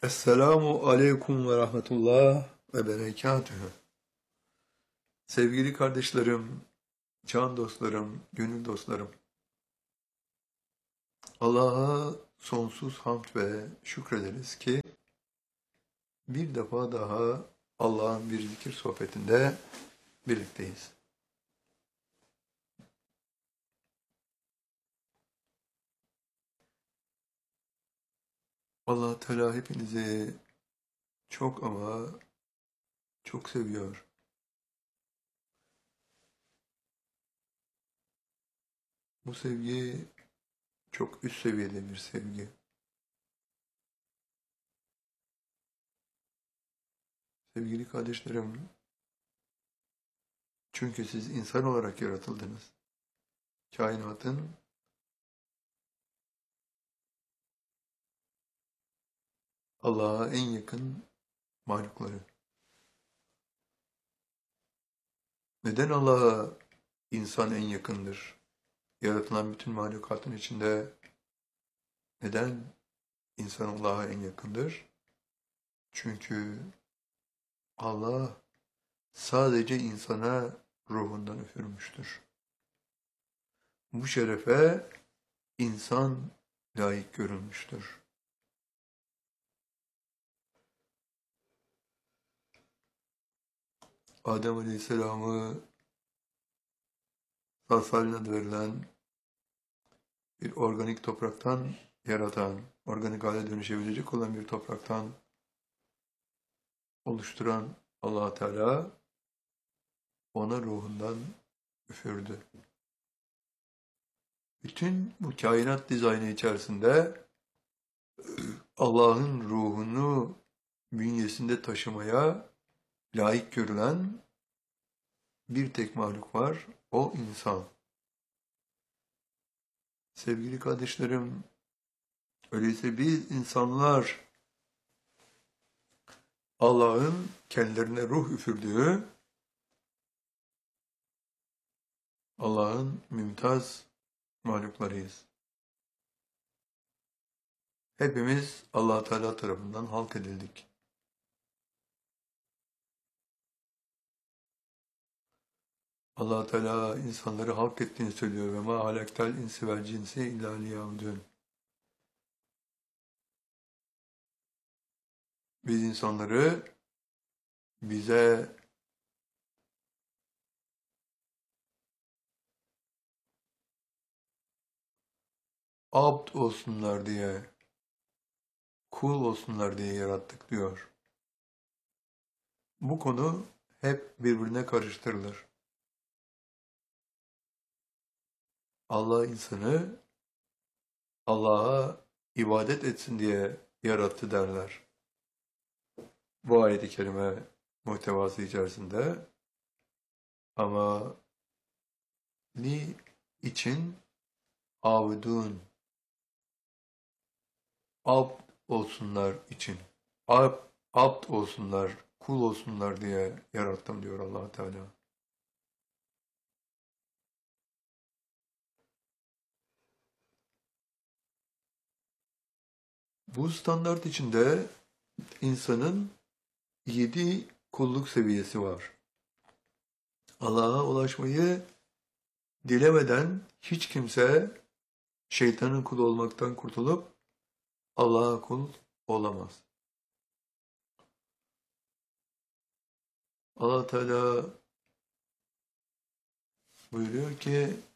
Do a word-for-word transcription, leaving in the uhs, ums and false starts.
Esselamu aleyküm ve rahmetullah ve berekatühü. Sevgili kardeşlerim, can dostlarım, gönül dostlarım. Allah'a sonsuz hamd ve şükrederiz ki bir defa daha Allah'ın bir zikir sohbetinde birlikteyiz. Allah Teala hepinizi çok ama çok seviyor. Bu sevgi çok üst seviyede bir sevgi. Sevgili kardeşlerim, çünkü siz insan olarak yaratıldınız. Kainatın Allah'a en yakın mahlukları. Neden Allah'a insan en yakındır? Yaratılan bütün mahlukatın içinde neden insan Allah'a en yakındır? Çünkü Allah sadece insana ruhundan üfürmüştür. Bu şerefe insan layık görülmüştür. Adem Aleyhisselam'ı salsalin adı verilen bir organik topraktan yaratan, organik hale dönüşebilecek olan bir topraktan oluşturan Allah Teala ona ruhundan üfürdü. Bütün bu kainat dizaynı içerisinde Allah'ın ruhunu bünyesinde taşımaya layık görülen bir tek mahluk var, o insan. Sevgili kardeşlerim, öyleyse biz insanlar Allah'ın kendilerine ruh üfürdüğü, Allah'ın mümtaz mahluklarıyız. Hepimiz Allah Teala tarafından halk edildik. Allah Teala insanları halk ettiğini söylüyor ve ma halaktal insi vel cinsi illa liyabudun. Biz insanları bize abd olsunlar diye, kul olsunlar diye yarattık diyor. Bu konu hep birbirine karıştırılır. Allah insanı Allah'a ibadet etsin diye yarattı derler. Bu ayet-i kerime muhtevası içerisinde. Ama ni için avdun, abd olsunlar için, ab, abd olsunlar, kul olsunlar diye yarattım diyor Allah Teala. Bu standart içinde insanın yedi kulluk seviyesi var. Allah'a ulaşmayı dilemeden hiç kimse şeytanın kulu olmaktan kurtulup Allah'a kul olamaz. Allah Teala buyuruyor ki